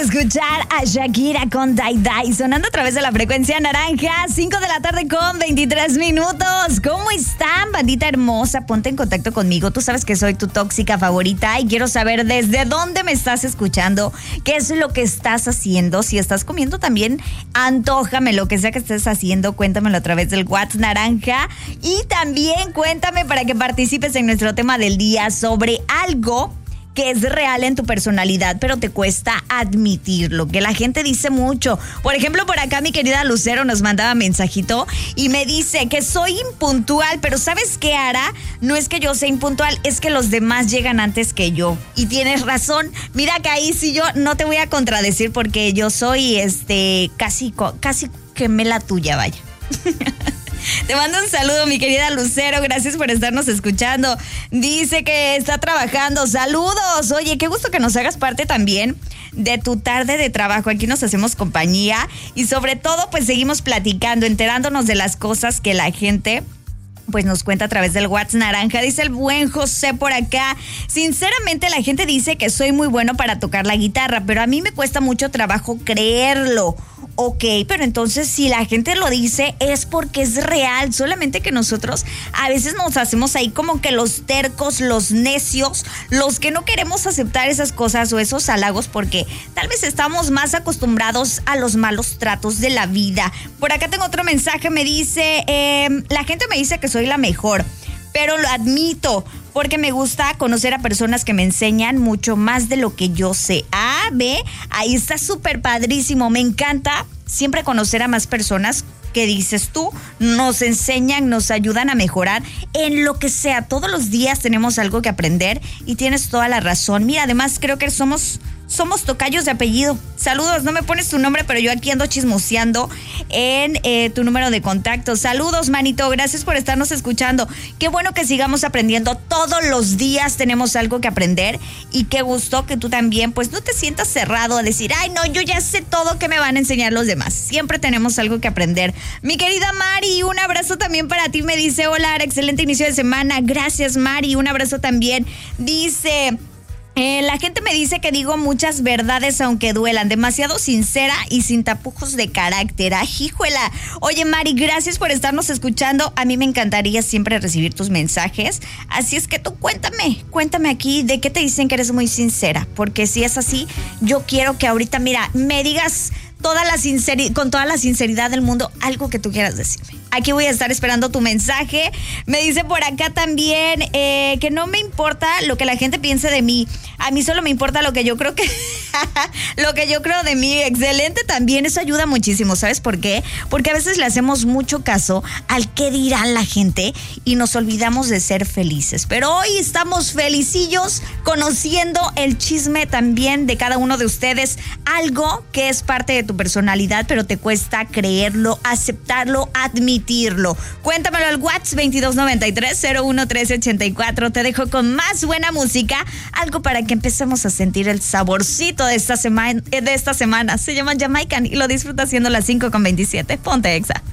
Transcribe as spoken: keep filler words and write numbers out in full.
escuchar a Shakira con Dai Dai sonando a través de la frecuencia naranja, cinco de la tarde con veintitrés minutos. ¿Cómo están, bandita hermosa? Ponte en contacto conmigo. Tú sabes que soy tu tóxica favorita y quiero saber desde dónde me estás escuchando, qué es lo que estás haciendo. Si estás comiendo también, antójame lo que sea que estés haciendo. Cuéntamelo a través del WhatsApp naranja y también cuéntame para que participes en nuestro tema del día sobre algo que es real en tu personalidad, pero te cuesta admitirlo, que la gente dice mucho. Por ejemplo, por acá mi querida Lucero nos mandaba mensajito y me dice que soy impuntual, pero ¿sabes qué, Ara? No es que yo sea impuntual, es que los demás llegan antes que yo. Y tienes razón. Mira que ahí sí yo no te voy a contradecir porque yo soy este casi, casi que me la tuya, vaya. Te mando un saludo, mi querida Lucero. Gracias por estarnos escuchando. Dice que está trabajando. ¡Saludos! Oye, qué gusto que nos hagas parte también de tu tarde de trabajo. Aquí nos hacemos compañía y sobre todo pues seguimos platicando, enterándonos de las cosas que la gente pues nos cuenta a través del WhatsApp naranja. Dice el buen José por acá: sinceramente la gente dice que soy muy bueno para tocar la guitarra, pero a mí me cuesta mucho trabajo creerlo. Ok, pero entonces si la gente lo dice es porque es real, solamente que nosotros a veces nos hacemos ahí como que los tercos, los necios, los que no queremos aceptar esas cosas o esos halagos porque tal vez estamos más acostumbrados a los malos tratos de la vida. Por acá tengo otro mensaje, me dice, eh, la gente me dice que soy la mejor, pero lo admito porque me gusta conocer a personas que me enseñan mucho más de lo que yo sé. Ah, ve, ahí está súper padrísimo. Me encanta siempre conocer a más personas que dices tú, nos enseñan, nos ayudan a mejorar en lo que sea. Todos los días tenemos algo que aprender y tienes toda la razón. Mira, además creo que somos... Somos tocayos de apellido. Saludos, no me pones tu nombre, pero yo aquí ando chismoseando en eh, tu número de contacto. Saludos, manito, gracias por estarnos escuchando. Qué bueno que sigamos aprendiendo. Todos los días tenemos algo que aprender y qué gusto que tú también, pues no te sientas cerrado a decir, ay, no, yo ya sé todo que me van a enseñar los demás. Siempre tenemos algo que aprender. Mi querida Mari, un abrazo también para ti. Me dice, hola, excelente inicio de semana. Gracias, Mari, un abrazo también. Dice... Eh, la gente me dice que digo muchas verdades aunque duelan, demasiado sincera y sin tapujos de carácter. ¡Ajíjuela! Oye, Mari, gracias por estarnos escuchando. A mí me encantaría siempre recibir tus mensajes. Así es que tú cuéntame, cuéntame aquí de qué te dicen que eres muy sincera. Porque si es así, yo quiero que ahorita, mira, me digas toda la sinceri- con toda la sinceridad del mundo algo que tú quieras decirme. Aquí voy a estar esperando tu mensaje. Me dice por acá también eh, que no me importa lo que la gente piense de mí. A mí solo me importa lo que yo creo que... lo que yo creo de mí. Excelente también. Eso ayuda muchísimo. ¿Sabes por qué? Porque a veces le hacemos mucho caso al qué dirán la gente y nos olvidamos de ser felices. Pero hoy estamos felicillos conociendo el chisme también de cada uno de ustedes. Algo que es parte de tu personalidad, pero te cuesta creerlo, aceptarlo, admitirlo. Cuéntamelo al WhatsApp veintidós noventa y tres cero uno trece ochenta y cuatro. Te dejo con más buena música, algo para que empecemos a sentir el saborcito de esta semana, de esta semana. Se llama Jamaican y lo disfruta haciendo las cinco con veintisiete. Ponte Exa.